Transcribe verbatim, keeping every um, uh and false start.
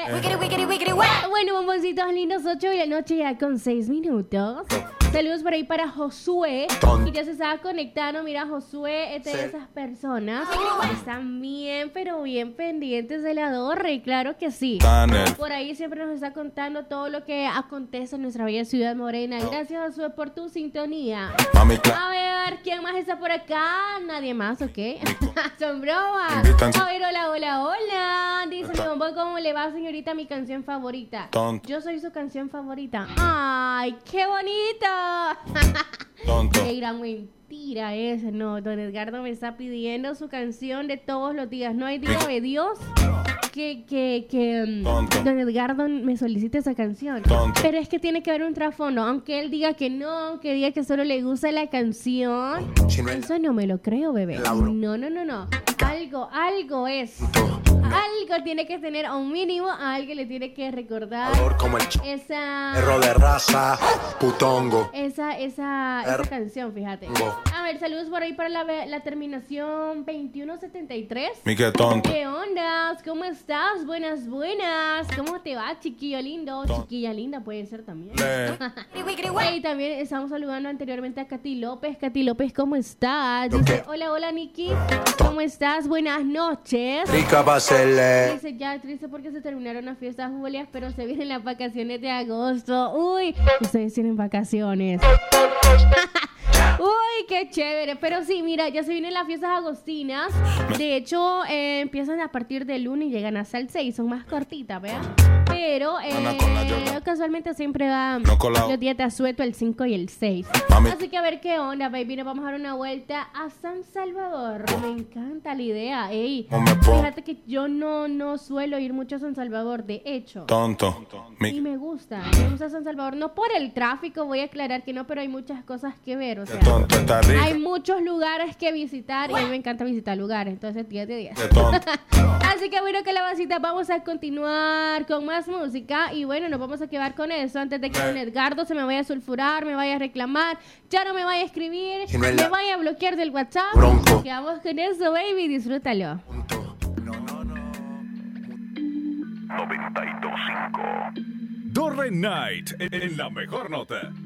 Wickedy, wickedy, wickedy, wah. Bueno, bomboncitos lindos, ocho de la noche ya con seis minutos. Saludos por ahí para Josué, que ya se estaba conectando. Mira, Josué es de esas personas que están bien, pero bien pendientes de la torre, claro que sí. Por ahí siempre nos está contando todo lo que acontece en nuestra bella ciudad morena. Gracias, Josué, por tu sintonía. A ver, ¿quién más está por acá? Nadie más, ¿ok? Son bromas. A ver, hola, hola, hola. Dice mi bombón, ¿cómo le va, señorita? Mi canción favorita. Yo soy su canción favorita. ¡Ay, qué bonita! Tonto. Qué gran mentira es. No, don Edgardo me está pidiendo su canción de todos los días. No hay día de Dios que, que, que um, don Edgardo me solicite esa canción. Tonto. Pero es que tiene que haber un trasfondo. Aunque él diga que no, aunque diga que solo le gusta la canción, eso no me lo creo, bebé. No, no, no, no. Algo, algo es. Algo tiene que tener a un mínimo, a alguien le tiene que recordar como el esa perro de raza, putongo. esa, esa, esa canción, fíjate. A ver, saludos por ahí para la, la terminación veintiuno setenta y tres. Mi que tonto. ¿Qué ondas? ¿Cómo estás? Buenas, buenas. ¿Cómo te va, chiquillo lindo? Chiquilla linda puede ser también. Y también estamos saludando anteriormente a Katy López. Katy López, ¿cómo estás? Dice, hola, hola, Nikki. ¿Cómo estás? Buenas noches. Rica pa' hacerle. Dice, ya triste porque se terminaron las fiestas julias, pero se vienen las vacaciones de agosto. Uy, ustedes tienen vacaciones. Uy, qué chévere. Pero sí, mira, ya se vienen las fiestas agostinas. De hecho, eh, empiezan a partir del lunes y llegan hasta el seis. Son más cortitas, ¿verdad? Pero eh, casualmente siempre van no los días de asueto, el cinco y el seis. Mami. Así que a ver qué onda, baby. Nos vamos a dar una vuelta a San Salvador. Me encanta la idea. Ey, fíjate que yo no, no suelo ir mucho a San Salvador, de hecho. Tonto. Mi... Y me gusta. Me gusta San Salvador. No por el tráfico, voy a aclarar que no, pero hay muchas cosas que ver. O sea, tonto está rico. hay muchos lugares que visitar y a mí me encanta visitar lugares. Entonces, diez de diez. De tonto. Así que bueno, calabacita, vamos a continuar con más música. Y bueno, nos vamos a quedar con eso antes de que don Edgardo se me vaya a sulfurar, me vaya a reclamar, ya no me vaya a escribir, Si no es me la- vaya a bloquear del WhatsApp. Bronco. Quedamos con eso, baby, disfrútalo. noventa y dos punto cinco. Dorre Night en la mejor nota.